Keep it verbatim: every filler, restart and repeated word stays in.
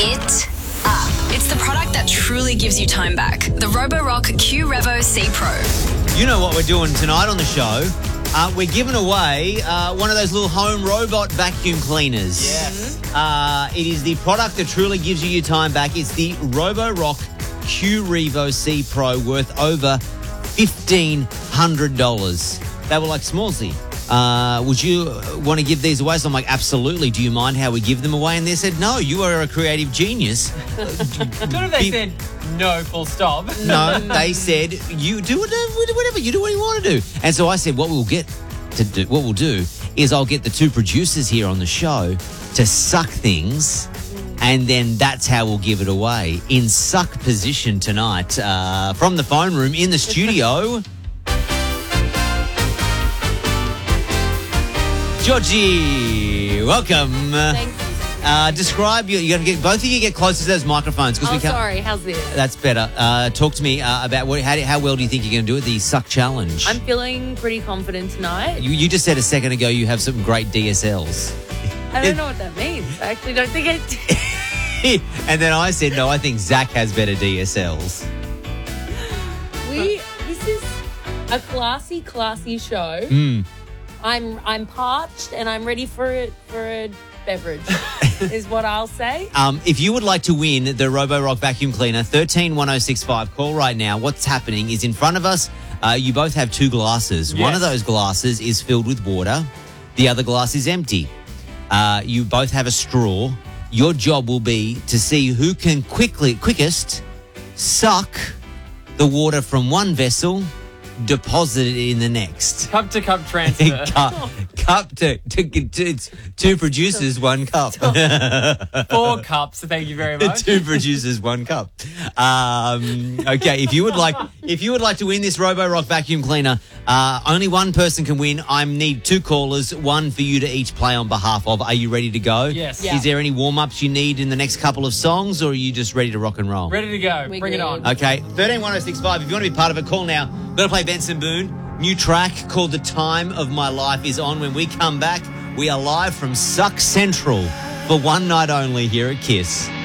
it up. It's the product that truly gives you time back. The Roborock Q Revo C Pro. You know what we're doing tonight on the show? Uh, we're giving away uh, one of those little home robot vacuum cleaners. Yes. Uh, it is the product that truly gives you your time back. It's the Roborock Q Revo C Pro, worth over fifteen hundred dollars. They were like, Smallsy, uh, would you want to give these away? So I'm like, absolutely. Do you mind how we give them away? And they said, no, you are a creative genius. What if they said no, full stop? No, they said, you do whatever, you do what you want to do. And so I said, what we'll get to do, what we'll do is I'll get the two producers here on the show to suck things, and then that's how we'll give it away. In suck position tonight, uh, from the phone room in the studio, Georgie, welcome. Thank you. Uh, describe you. You got to get both of you get closer to those microphones because Oh, we can't. sorry. How's this? That's better. Uh, talk to me uh, about what, how, how well do you think you're going to do at the suck challenge? I'm feeling pretty confident tonight. You, you just said a second ago you have some great D S Ls. I don't know what that means. I actually don't think I do. And then I said, no, I think Zach has better D S Ls. We, this is a classy, classy show. Mm. I'm I'm parched and I'm ready for it for a beverage, is what I'll say. Um, if you would like to win the Roborock vacuum cleaner, thirteen one oh six five, call right now. What's happening is in front of us, uh, you both have two glasses. Yes. One of those glasses is filled with water. The other glass is empty. Uh, you both have a straw. Your job will be to see who can quickly, quickest suck the water from one vessel, deposit it in the next. Cup to cup transfer. cup, cup to, to, to it's two producers, one cup. Four cups, thank you very much. Two producers, one cup. Um, okay, if you would like, if you would like to win this Roborock vacuum cleaner, uh, only one person can win. I need two callers, one for you to each play on behalf of. Are you ready to go? Yes. Yeah. Is there any warm ups you need in the next couple of songs, or are you just ready to rock and roll? Ready to go. We're Bring it good. on. Okay, thirteen one oh six five. If you want to be part of it, call now. We're going to play Benson Boone. New track called The Time of My Life is on. When we come back, we are live from Suck Central for one night only here at Kiss.